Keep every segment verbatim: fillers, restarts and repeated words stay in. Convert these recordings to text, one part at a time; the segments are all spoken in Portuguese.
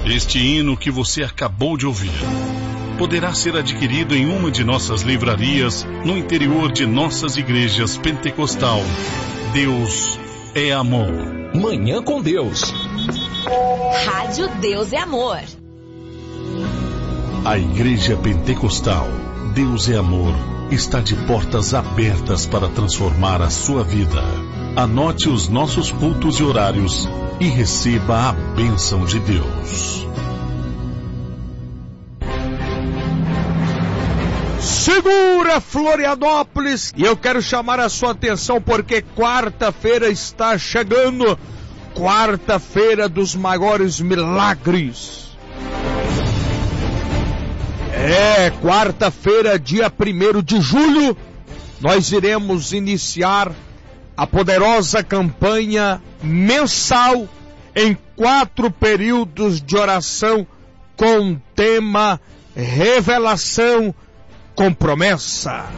Este hino que você acabou de ouvir poderá ser adquirido em uma de nossas livrarias no interior de nossas igrejas pentecostal. Deus é amor. Manhã com Deus. Rádio Deus é Amor. A Igreja Pentecostal Deus é Amor está de portas abertas para transformar a sua vida. Anote os nossos cultos e horários e receba a bênção de Deus. Segura, Florianópolis! E eu quero chamar a sua atenção porque quarta-feira está chegando. Quarta-feira dos maiores milagres. É, quarta-feira, dia primeiro de julho, nós iremos iniciar a poderosa campanha mensal em quatro períodos de oração com o tema Revelação com Promessa.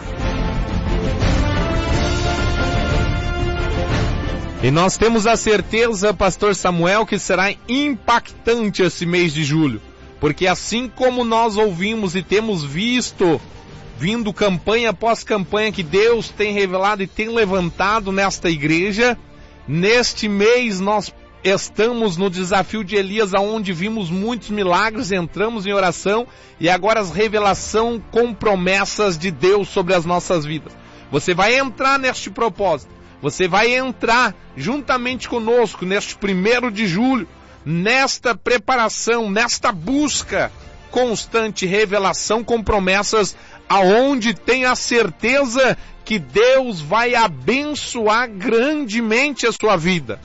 E nós temos a certeza, pastor Samuel, que será impactante esse mês de julho, porque assim como nós ouvimos e temos visto, vindo campanha após campanha que Deus tem revelado e tem levantado nesta igreja, neste mês nós estamos no desafio de Elias, aonde vimos muitos milagres, entramos em oração e agora as revelação com promessas de Deus sobre as nossas vidas. Você vai entrar neste propósito, você vai entrar juntamente conosco neste primeiro de julho, nesta preparação, nesta busca constante, revelação com promessas, aonde tem a certeza que Deus vai abençoar grandemente a sua vida.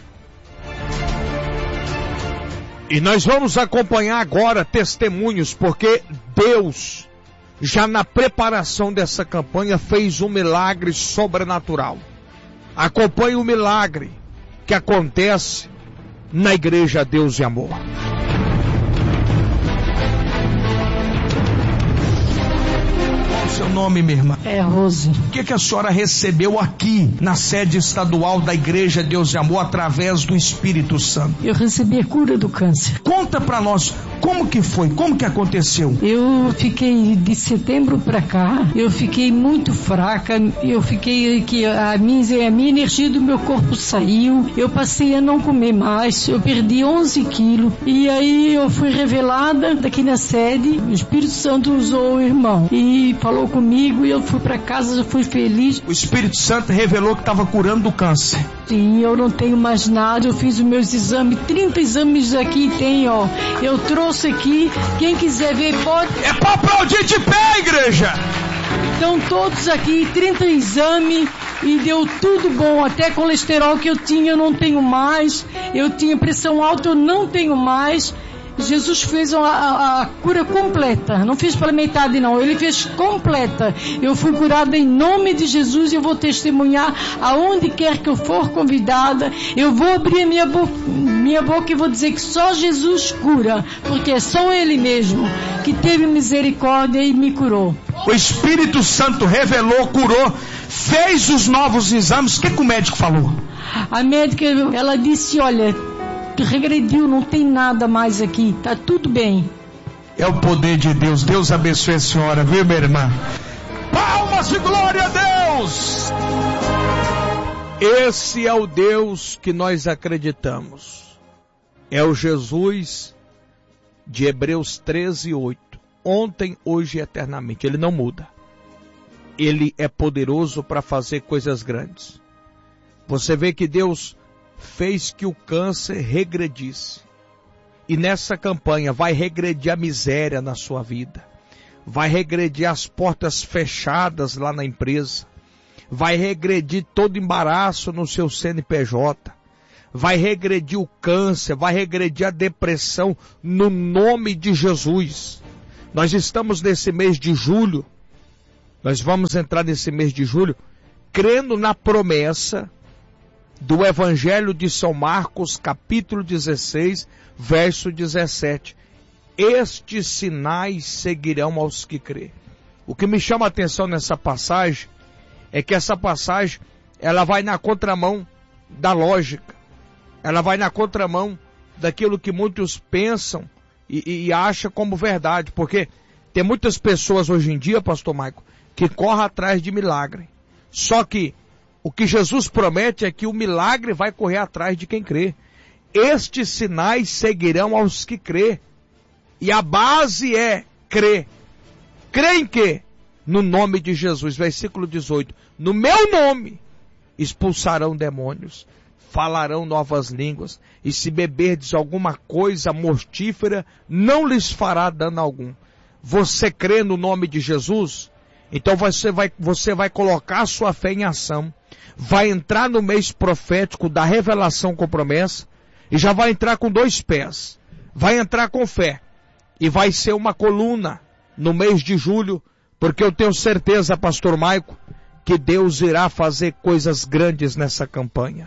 E nós vamos acompanhar agora testemunhos, porque Deus, já na preparação dessa campanha, fez um milagre sobrenatural. Acompanhe o milagre que acontece na Igreja Deus e Amor. Seu nome, minha irmã? É Rose. O que, que a senhora recebeu aqui na sede estadual da Igreja Deus e Amor através do Espírito Santo? Eu recebi a cura do câncer. Conta pra nós, como que foi? Como que aconteceu? Eu fiquei de setembro pra cá, eu fiquei muito fraca, eu fiquei que a minha, a minha energia do meu corpo saiu, eu passei a não comer mais, eu perdi onze quilos e aí eu fui revelada daqui na sede, o Espírito Santo usou o irmão e falou comigo e eu fui pra casa, eu fui feliz. O Espírito Santo revelou que estava curando do câncer. Sim, eu não tenho mais nada, eu fiz os meus exames, trinta exames aqui tem, ó, eu trouxe aqui, quem quiser ver pode... É pra aplaudir de pé, igreja! Então todos aqui, trinta exames e deu tudo bom, até colesterol que eu tinha eu não tenho mais, eu tinha pressão alta eu não tenho mais. Jesus fez a, a, a cura completa, não fez pela metade não, ele fez completa. Eu fui curada em nome de Jesus e eu vou testemunhar aonde quer que eu for convidada. Eu vou abrir a minha boca, minha boca e vou dizer que só Jesus cura, porque é só Ele mesmo que teve misericórdia e me curou. O Espírito Santo revelou, curou, fez os novos exames. O que, que o médico falou? A médica, ela disse, olha, regrediu, não tem nada mais aqui, tá tudo bem. É o poder de Deus. Deus abençoe a senhora, viu, minha irmã? Palmas de glória a Deus! Esse é o Deus que nós acreditamos. É o Jesus de Hebreus treze, oito. Ontem, hoje e eternamente. Ele não muda. Ele é poderoso para fazer coisas grandes. Você vê que Deus fez que o câncer regredisse. E nessa campanha vai regredir a miséria na sua vida. Vai regredir as portas fechadas lá na empresa. Vai regredir todo embaraço no seu C N P J. Vai regredir o câncer, vai regredir a depressão no nome de Jesus. Nós estamos nesse mês de julho. Nós vamos entrar nesse mês de julho crendo na promessa do Evangelho de São Marcos, capítulo dezesseis, verso dezessete. Estes sinais seguirão aos que crêem. O que me chama a atenção nessa passagem é que essa passagem, ela vai na contramão da lógica. Ela vai na contramão daquilo que muitos pensam e, e acha como verdade, porque tem muitas pessoas hoje em dia, pastor Maico, que correm atrás de milagre. Só que o que Jesus promete é que o milagre vai correr atrás de quem crê. Estes sinais seguirão aos que crê. E a base é crer. Crê em quê? No nome de Jesus. Versículo dezoito. No meu nome expulsarão demônios, falarão novas línguas, e se beberdes alguma coisa mortífera, não lhes fará dano algum. Você crê no nome de Jesus? Então você vai, você vai colocar a sua fé em ação, vai entrar no mês profético da revelação com promessa, e já vai entrar com dois pés, vai entrar com fé, e vai ser uma coluna no mês de julho, porque eu tenho certeza, pastor Maico, que Deus irá fazer coisas grandes nessa campanha.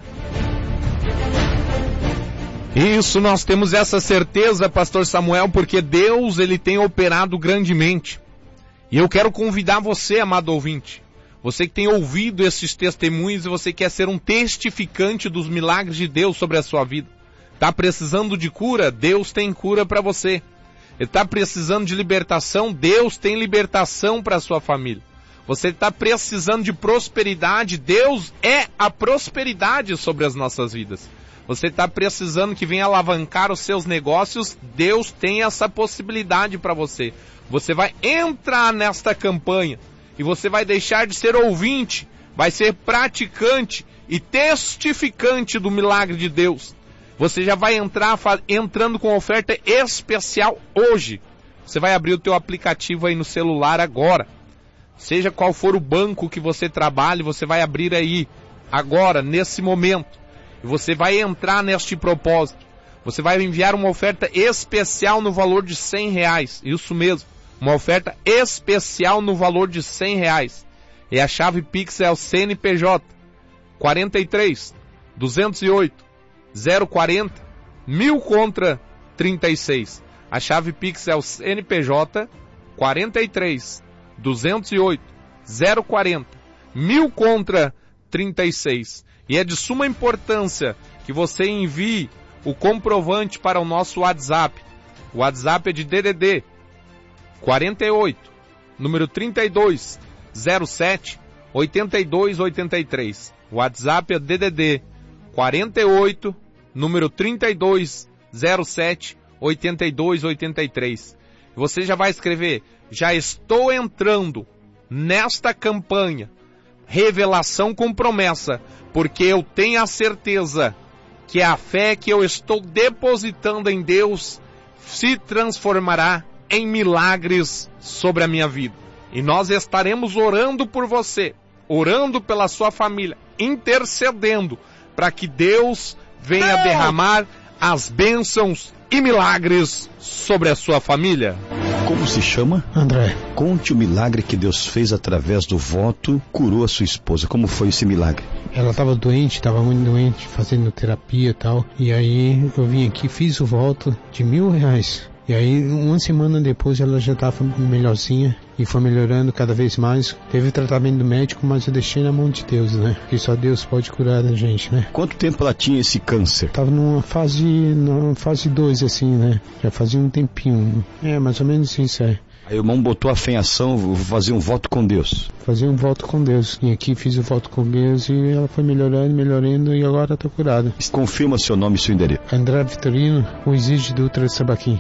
Isso, nós temos essa certeza, pastor Samuel, porque Deus, ele tem operado grandemente. E eu quero convidar você, amado ouvinte, você que tem ouvido esses testemunhos e você quer ser um testificante dos milagres de Deus sobre a sua vida. Está precisando de cura? Deus tem cura para você. Está precisando de libertação? Deus tem libertação para a sua família. Você está precisando de prosperidade? Deus é a prosperidade sobre as nossas vidas. Você está precisando que venha alavancar os seus negócios? Deus tem essa possibilidade para você. Você vai entrar nesta campanha e você vai deixar de ser ouvinte, vai ser praticante e testificante do milagre de Deus. Você já vai entrar entrando com oferta especial hoje. Você vai abrir o teu aplicativo aí no celular agora. Seja qual for o banco que você trabalhe, você vai abrir aí, agora, nesse momento. E você vai entrar neste propósito. Você vai enviar uma oferta especial no valor de cem reais. Isso mesmo, uma oferta especial no valor de cem reais. E a chave Pix é o C N P J quarenta e três, duzentos e oito, zero quarenta, mil contra trinta e seis. A chave Pix é o C N P J quarenta e três, duzentos e oito, zero quarenta, mil contra trinta e seis. E é de suma importância que você envie o comprovante para o nosso WhatsApp. O WhatsApp é de D D D quarenta e oito, número trinta e dois, zero sete, oitenta e dois oitenta e três. O WhatsApp é D D D quarenta e oito, número trinta e dois, zero sete, oitenta e dois oitenta e três. Você já vai escrever: já estou entrando nesta campanha, revelação com promessa, porque eu tenho a certeza que a fé que eu estou depositando em Deus se transformará em milagres sobre a minha vida. E nós estaremos orando por você, orando pela sua família, intercedendo para que Deus venha derramar as bênçãos e milagres sobre a sua família. Como se chama? André. Conte o milagre que Deus fez através do voto, curou a sua esposa. Como foi esse milagre? Ela estava doente, estava muito doente, fazendo terapia e tal. E aí eu vim aqui, fiz o voto de mil reais. E aí, uma semana depois, ela já estava melhorzinha e foi melhorando cada vez mais. Teve tratamento médico, mas eu deixei na mão de Deus, né? Porque só Deus pode curar a gente, né? Quanto tempo ela tinha esse câncer? Tava numa fase, numa fase dois, assim, né? Já fazia um tempinho. É, mais ou menos isso, é. Aí o irmão botou a fé em ação, vou fazer um voto com Deus. Fazer um voto com Deus. E aqui fiz o voto com Deus e ela foi melhorando, melhorando e agora está curada. Confirma seu nome e seu endereço. André Vitorino, o Exige Dutra Sabaquim.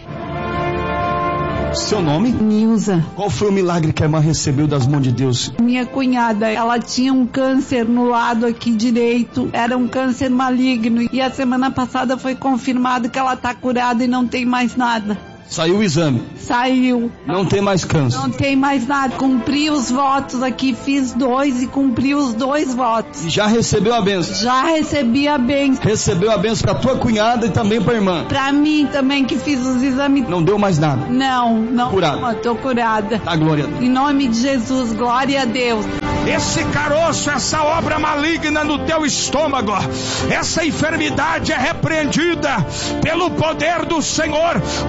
Seu nome? Nilza. Qual foi o milagre que a irmã recebeu das mãos de Deus? Minha cunhada, ela tinha um câncer no lado aqui direito, era um câncer maligno e a semana passada foi confirmado que ela está curada e não tem mais nada. Saiu o exame? Saiu. Não tem mais câncer? Não tem mais nada. Cumpri os votos aqui, fiz dois e cumpri os dois votos. E já recebeu a bênção? Já recebi a bênção. Recebeu a bênção para tua cunhada e também para a irmã? Para mim também, que fiz os exames. Não deu mais nada? Não, não. Curada? Estou curada. Dá glória a Deus. Em nome de Jesus, glória a Deus. Esse caroço, essa obra maligna no teu estômago, essa enfermidade é repreendida pelo poder do Senhor. Oh!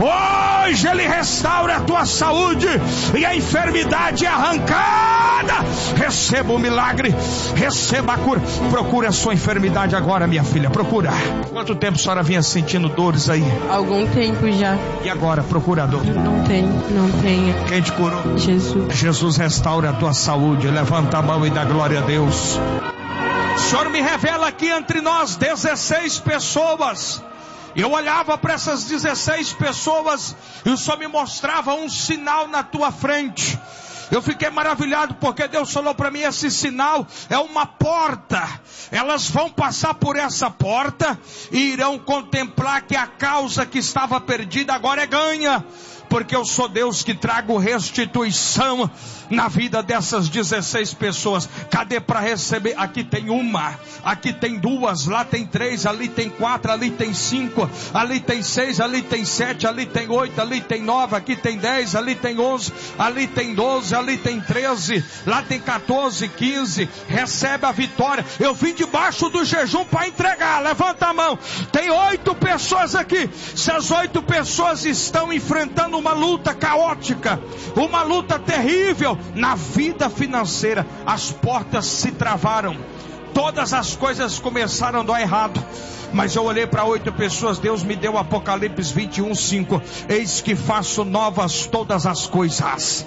Hoje Ele restaura a tua saúde e a enfermidade é arrancada. Receba o milagre, receba a cura. Procura a sua enfermidade agora, minha filha, procura. Quanto tempo a senhora vinha sentindo dores aí? Algum tempo já. E agora, procurador? Não tem, não tem. Quem te curou? Jesus. Jesus restaura a tua saúde. Levanta a mão e dá glória a Deus. O Senhor me revela aqui entre nós dezesseis pessoas. Eu olhava para essas dezesseis pessoas e o Senhor me mostrava um sinal na tua frente. Eu fiquei maravilhado porque Deus falou para mim, esse sinal é uma porta. Elas vão passar por essa porta e irão contemplar que a causa que estava perdida agora é ganha. Porque eu sou Deus que trago restituição na vida dessas dezesseis pessoas. Cadê para receber? Aqui tem uma, aqui tem duas, lá tem três, ali tem quatro, ali tem cinco, ali tem seis, ali tem sete, ali tem oito, ali tem nove, aqui tem dez, ali tem onze, ali tem doze, ali tem treze, lá tem quatorze, quinze. Recebe a vitória. Eu vim debaixo do jejum para entregar. Levanta a mão. Tem oito pessoas aqui. Se as oito pessoas estão enfrentando uma luta caótica, uma luta terrível na vida financeira, as portas se travaram, todas as coisas começaram a dar errado. Mas eu olhei para oito pessoas. Deus me deu Apocalipse vinte e um, cinco. Eis que faço novas todas as coisas.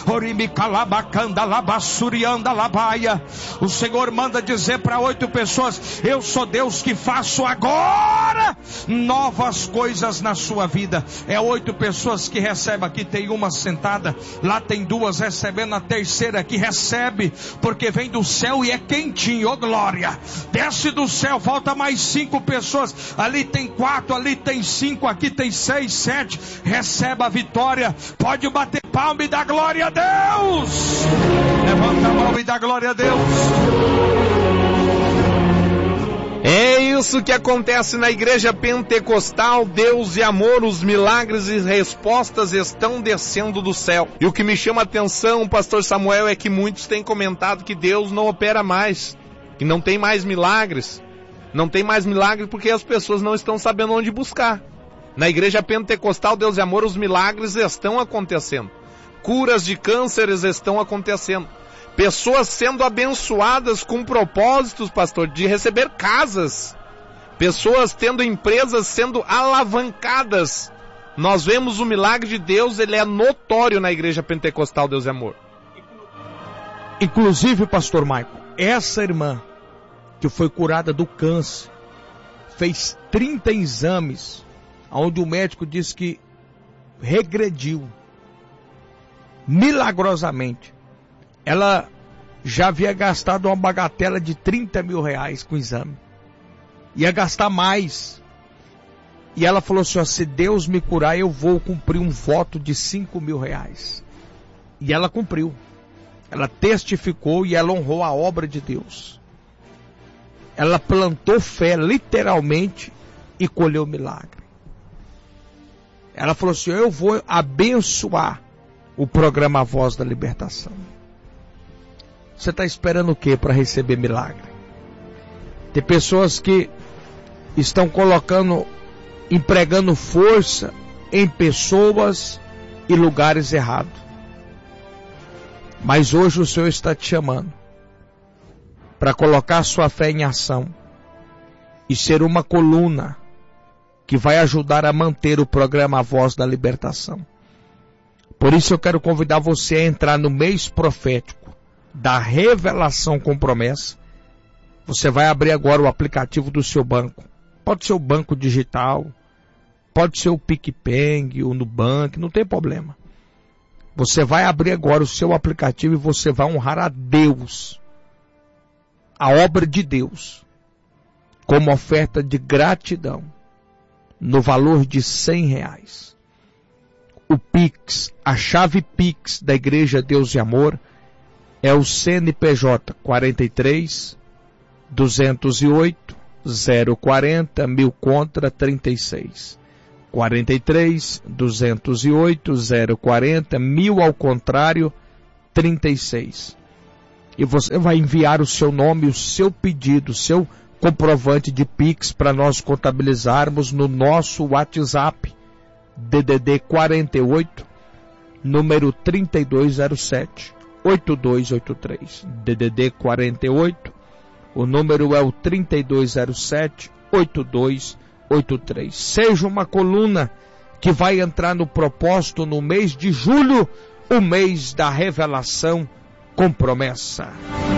O Senhor manda dizer para oito pessoas: eu sou Deus que faço agora novas coisas na sua vida. É oito pessoas que recebem. Aqui tem uma sentada, lá tem duas recebendo, a terceira aqui recebe, porque vem do céu e é quentinho. Oh glória, desce do céu, volta mais cinco pessoas. Pessoas, ali tem quatro, ali tem cinco, aqui tem seis, sete. Receba a vitória. Pode bater palma e dar glória a Deus. Levanta a mão e dá glória a Deus. É isso que acontece na igreja pentecostal. Deus e amor, os milagres e respostas estão descendo do céu. E o que me chama a atenção, pastor Samuel, é que muitos têm comentado que Deus não opera mais, que não tem mais milagres. Não tem mais milagre porque as pessoas não estão sabendo onde buscar. Na igreja pentecostal Deus e Amor, os milagres estão acontecendo. Curas de cânceres estão acontecendo. Pessoas sendo abençoadas com propósitos, pastor, de receber casas. Pessoas tendo empresas sendo alavancadas. Nós vemos o milagre de Deus, ele é notório na igreja pentecostal Deus e Amor. Inclusive, pastor Michael, essa irmã que foi curada do câncer, fez trinta exames, onde o médico disse que regrediu milagrosamente. Ela já havia gastado uma bagatela de trinta mil reais com o exame, ia gastar mais, e ela falou assim: ó, se Deus me curar, eu vou cumprir um voto de cinco mil reais. E ela cumpriu, ela testificou e ela honrou a obra de Deus. Ela plantou fé, literalmente, e colheu milagre. Ela falou assim: eu vou abençoar o programa Voz da Libertação. Você está esperando o que para receber milagre? Tem pessoas que estão colocando, empregando força em pessoas e lugares errados. Mas hoje o Senhor está te chamando para colocar sua fé em ação e ser uma coluna que vai ajudar a manter o programa Voz da Libertação. Por isso eu quero convidar você a entrar no mês profético da Revelação com Promessa. Você vai abrir agora o aplicativo do seu banco. Pode ser o banco digital, pode ser o PicPay, o Nubank, não tem problema. Você vai abrir agora o seu aplicativo e você vai honrar a Deus, a obra de Deus, como oferta de gratidão, no valor de cem reais. O Pix, a chave Pix da Igreja Deus e Amor, é o C N P J quarenta e três, duzentos e oito, zero quarenta, mil contra trinta e seis. quarenta e três, duzentos e oito, zero quarenta, mil ao contrário, trinta e seis. E você vai enviar o seu nome, o seu pedido, o seu comprovante de Pix para nós contabilizarmos no nosso WhatsApp, D D D quarenta e oito, número trinta e dois zero sete, oito dois oito três. D D D quarenta e oito, o número é o trinta e dois zero sete, oito dois oito três. Seja uma coluna que vai entrar no propósito no mês de julho, o mês da revelação com promessa.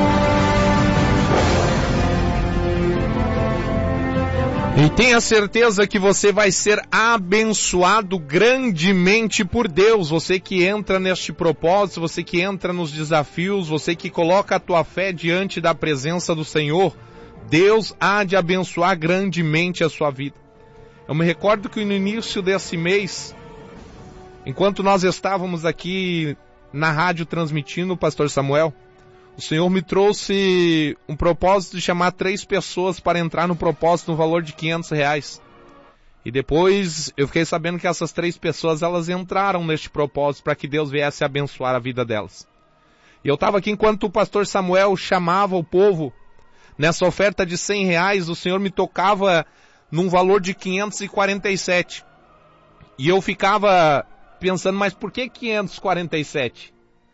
E tenha certeza que você vai ser abençoado grandemente por Deus. Você que entra neste propósito, você que entra nos desafios, você que coloca a tua fé diante da presença do Senhor, Deus há de abençoar grandemente a sua vida. Eu me recordo que no início desse mês, enquanto nós estávamos aqui na rádio transmitindo o pastor Samuel, o Senhor me trouxe um propósito de chamar três pessoas para entrar no propósito no valor de quinhentos reais. E depois eu fiquei sabendo que essas três pessoas, elas entraram neste propósito para que Deus viesse abençoar a vida delas. E eu estava aqui enquanto o pastor Samuel chamava o povo nessa oferta de cem reais, o Senhor me tocava num valor de quinhentos e quarenta e sete. E eu ficava pensando, mas por que quinhentos e quarenta e sete?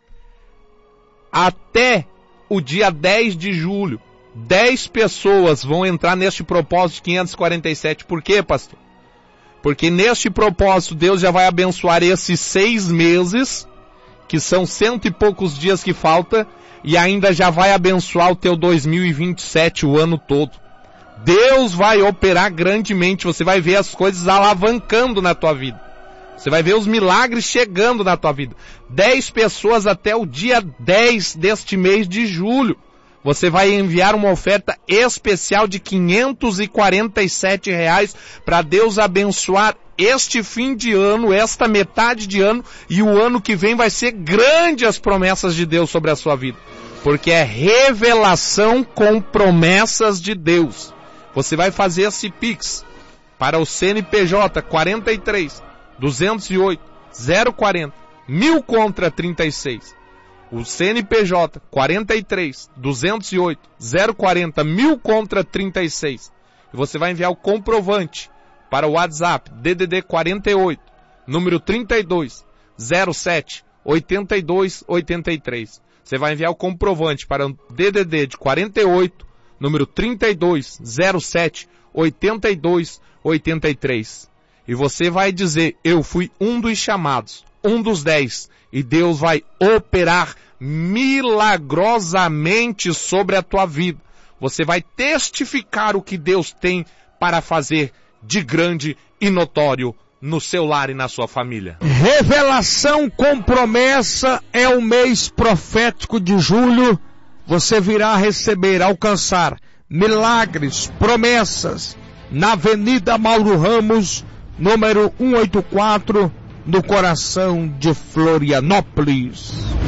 Até o dia dez de julho, dez pessoas vão entrar neste propósito de quinhentos e quarenta e sete. Por quê, pastor? Porque neste propósito Deus já vai abençoar esses seis meses, que são cento e poucos dias que falta, e ainda já vai abençoar o teu dois mil e vinte e sete, o ano todo. Deus vai operar grandemente, você vai ver as coisas alavancando na tua vida. Você vai ver os milagres chegando na tua vida. Dez pessoas até o dia dez deste mês de julho. Você vai enviar uma oferta especial de quinhentos e quarenta e sete reais para Deus abençoar este fim de ano, esta metade de ano, e o ano que vem vai ser grande as promessas de Deus sobre a sua vida. Porque é revelação com promessas de Deus. Você vai fazer esse Pix para o C N P J quarenta e três, duzentos e oito, zero quarenta, mil contra trinta e seis. O C N P J quarenta e três, duzentos e oito, zero quarenta, mil contra trinta e seis. E você vai enviar o comprovante para o WhatsApp D D D quarenta e oito, número trinta e dois, zero sete, oitenta e dois, oitenta e três. Você vai enviar o comprovante para o D D D de quarenta e oito, número trinta e dois, zero sete, oitenta e dois, oitenta e três. E você vai dizer, eu fui um dos chamados, um dos dez, e Deus vai operar milagrosamente sobre a tua vida. Você vai testificar o que Deus tem para fazer de grande e notório no seu lar e na sua família. Revelação com promessa é o mês profético de julho. Você virá receber, alcançar milagres, promessas na Avenida Mauro Ramos, número cento e oitenta e quatro, no coração de Florianópolis.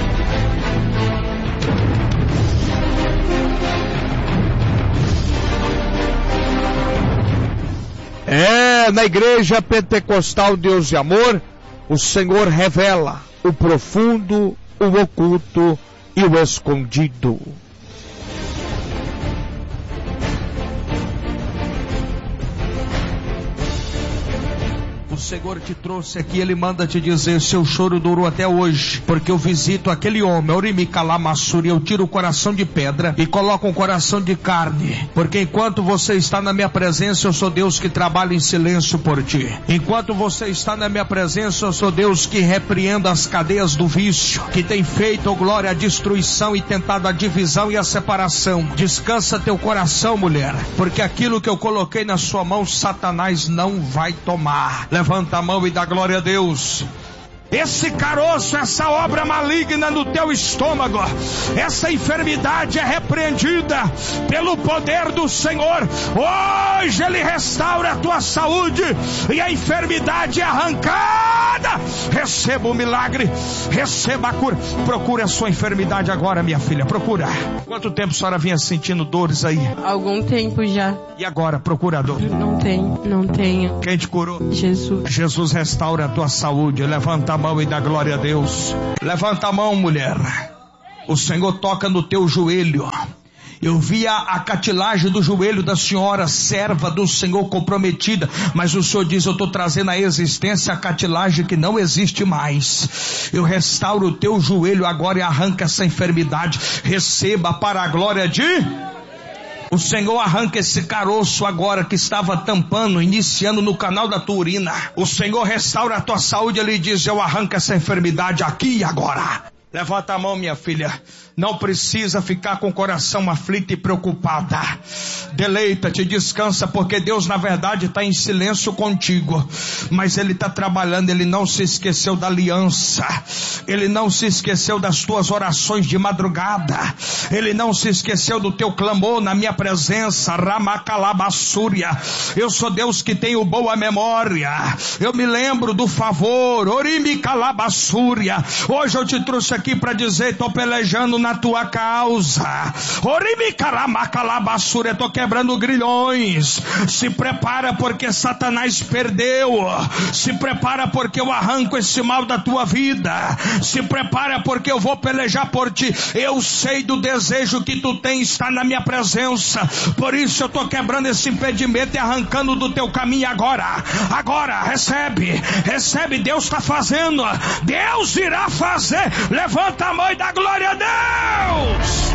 É, na Igreja Pentecostal Deus e Amor, o Senhor revela o profundo, o oculto e o escondido. O Senhor te trouxe aqui, Ele manda te dizer, seu choro durou até hoje, porque eu visito aquele homem, Aurimicalamassuri, eu tiro o coração de pedra e coloco um coração de carne, porque enquanto você está na minha presença, eu sou Deus que trabalha em silêncio por ti. Enquanto você está na minha presença, eu sou Deus que repreenda as cadeias do vício, que tem feito, oh glória, a destruição e tentado a divisão e a separação. Descansa teu coração, mulher, porque aquilo que eu coloquei na sua mão, Satanás não vai tomar. Levanta a mão e dá glória a Deus. Esse caroço, essa obra maligna no teu estômago, essa enfermidade é repreendida pelo poder do Senhor. Hoje Ele restaura a tua saúde e a enfermidade é arrancada. Receba o milagre, receba a cura. Procura a sua enfermidade agora, minha filha, procura. Quanto tempo a senhora vinha sentindo dores aí? Algum tempo já. E agora, procura a dor? Não tenho, não tenho. Quem te curou? Jesus. Jesus restaura a tua saúde. Levanta a mão e dá glória a Deus. Levanta a mão, mulher. O Senhor toca no teu joelho Eu via a cartilagem do joelho da senhora, serva do Senhor, comprometida, mas o Senhor diz: eu estou trazendo à existência a cartilagem que não existe mais. Eu restauro o teu joelho agora e arranca essa enfermidade. Receba para a glória de... O Senhor arranca esse caroço agora que estava tampando, iniciando no canal da tua urina. O Senhor restaura a tua saúde. Ele diz: eu arranco essa enfermidade aqui e agora. Levanta a mão, minha filha. Não precisa ficar com o coração aflito e preocupada. Deleita-te, descansa, porque Deus na verdade está em silêncio contigo. Mas Ele está trabalhando. Ele não se esqueceu da aliança. Ele não se esqueceu das tuas orações de madrugada. Ele não se esqueceu do teu clamor na minha presença. Ramacalabassúria. Eu sou Deus que tenho boa memória. Eu me lembro do favor. Orimicalabassúria. Hoje eu te trouxe aqui para dizer: estou pelejando na tua causa. Orimicalabassúria. Estou quebrando grilhões. Se prepara, porque Satanás perdeu. Se prepara, porque eu arranco esse mal da tua vida. Se prepara, porque eu vou pelejar por ti. Eu sei do desejo que tu tens, está na minha presença. Por isso eu estou quebrando esse impedimento e arrancando do teu caminho agora. Agora, recebe. Recebe, Deus está fazendo. Deus irá fazer. Levanta a mão e dá glória a Deus.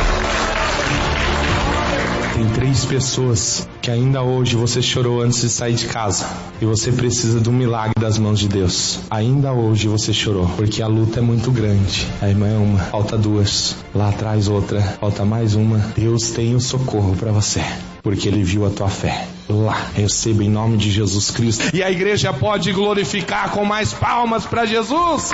Tem três pessoas que ainda hoje você chorou antes de sair de casa, e você precisa de um milagre das mãos de Deus. Ainda hoje você chorou, porque a luta é muito grande. A irmã é uma, falta duas, lá atrás outra, falta mais uma. Deus tem o socorro para você, porque Ele viu a tua fé. Lá, receba em nome de Jesus Cristo. E a igreja pode glorificar com mais palmas para Jesus.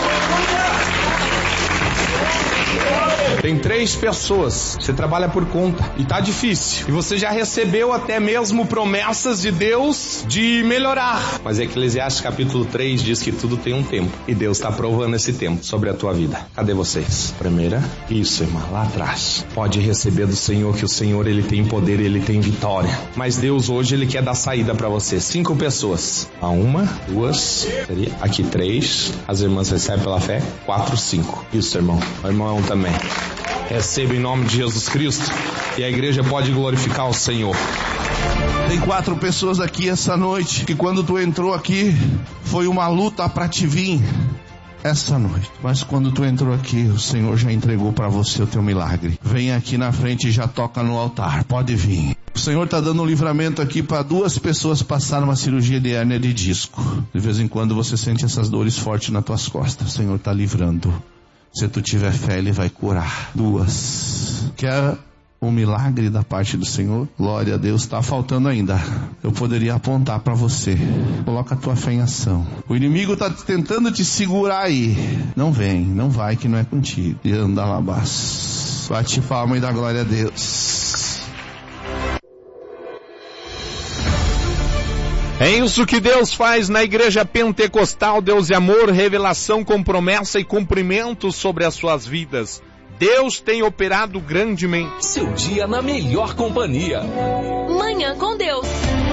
Tem três pessoas, você trabalha por conta e tá difícil, e você já recebeu até mesmo promessas de Deus de melhorar, mas Eclesiastes capítulo três diz que tudo tem um tempo, e Deus está provando esse tempo sobre a tua vida. Cadê vocês? Primeira, isso, irmã, lá atrás. Pode receber do Senhor, que o Senhor, Ele tem poder, Ele tem vitória, mas Deus hoje Ele quer dar saída para você. Cinco pessoas, a uma, duas, seria aqui três, as irmãs recebem pela fé, quatro, cinco. Isso, irmão, o irmão também. Receba em nome de Jesus Cristo, e a igreja pode glorificar o Senhor. Tem quatro pessoas aqui essa noite que quando tu entrou aqui foi uma luta para te vir essa noite, mas quando tu entrou aqui o Senhor já entregou para você o teu milagre. Vem aqui na frente e já toca no altar, pode vir. O Senhor está dando um livramento aqui para duas pessoas passarem uma cirurgia de hérnia de disco. De vez em quando você sente essas dores fortes nas tuas costas. O Senhor está livrando. Se tu tiver fé, Ele vai curar. Duas. Quer um milagre da parte do Senhor? Glória a Deus. Está faltando ainda. Eu poderia apontar para você. Coloca a tua fé em ação. O inimigo está tentando te segurar aí. Não vem, não vai, que não é contigo. E anda lá, baixo. Bate palma e dá glória a Deus. É isso que Deus faz na Igreja Pentecostal Deus e Amor, revelação com promessa e cumprimento sobre as suas vidas. Deus tem operado grandemente. Seu dia na melhor companhia. Manhã com Deus.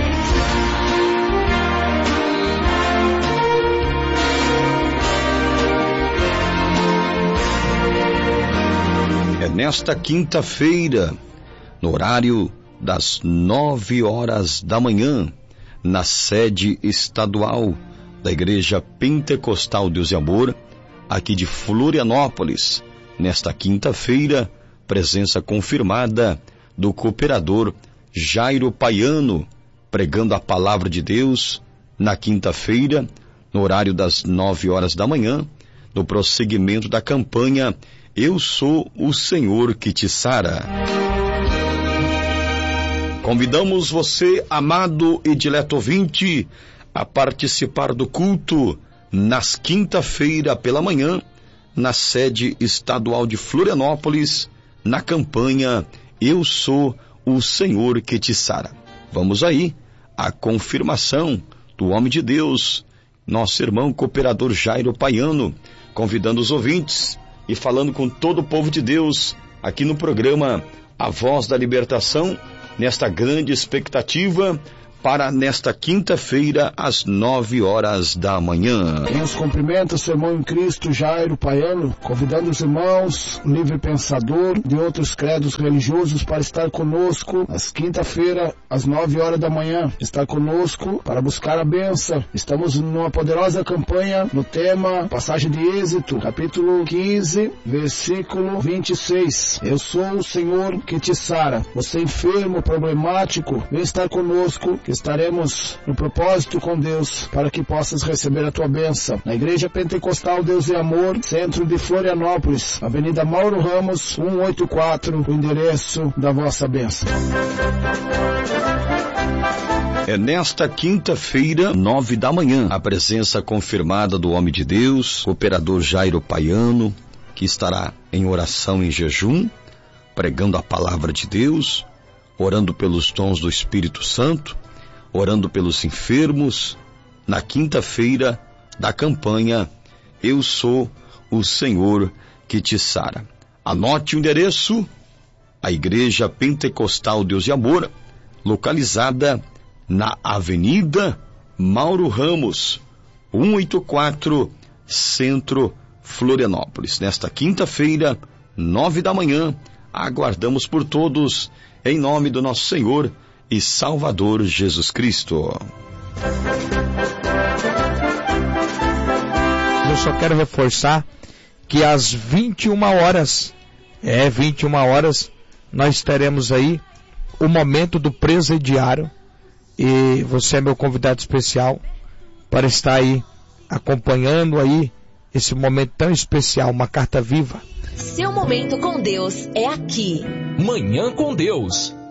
É nesta quinta-feira, no horário das nove horas da manhã, na sede estadual da Igreja Pentecostal Deus e Amor, aqui de Florianópolis. Nesta quinta-feira, presença confirmada do cooperador Jairo Paiano, pregando a palavra de Deus na quinta-feira, no horário das nove horas da manhã, no prosseguimento da campanha Eu Sou o Senhor que te sara. Convidamos você, amado e dileto ouvinte, a participar do culto nas quinta-feira pela manhã, na sede estadual de Florianópolis, na campanha Eu Sou o Senhor que te sara. Vamos aí, a confirmação do homem de Deus, nosso irmão cooperador Jairo Paiano, convidando os ouvintes e falando com todo o povo de Deus, aqui no programa A Voz da Libertação, nesta grande expectativa para nesta quinta-feira, às nove horas da manhã. Quem os cumprimenta, seu irmão em Cristo, Jairo Paiano, convidando os irmãos, livre pensador, de outros credos religiosos, para estar conosco, às quinta-feira, às nove horas da manhã. Estar conosco para buscar a bênção. Estamos numa poderosa campanha no tema, passagem de Êxodo, capítulo quinze, versículo vinte e seis. Eu sou o Senhor que te sara. Você enfermo, problemático, vem estar conosco, que estaremos no propósito com Deus, para que possas receber a tua bênção. Na Igreja Pentecostal Deus e Amor, centro de Florianópolis, Avenida Mauro Ramos, cento e oitenta e quatro, o endereço da vossa bênção. É nesta quinta-feira, nove da manhã, a presença confirmada do homem de Deus, operador Jairo Paiano, que estará em oração e jejum, pregando a palavra de Deus, orando pelos dons do Espírito Santo, orando pelos enfermos, na quinta-feira da campanha Eu Sou o Senhor que te sara. Anote o endereço, a Igreja Pentecostal Deus e Amor, localizada na Avenida Mauro Ramos, cento e oitenta e quatro, Centro, Florianópolis. Nesta quinta-feira, nove da manhã, aguardamos por todos, em nome do nosso Senhor e Salvador Jesus Cristo. Eu só quero reforçar que às vinte e uma horas, é, vinte e uma horas, nós teremos aí o momento do presidiário, e você é meu convidado especial para estar aí acompanhando aí esse momento tão especial, uma carta viva. Seu momento com Deus é aqui. Manhã com Deus.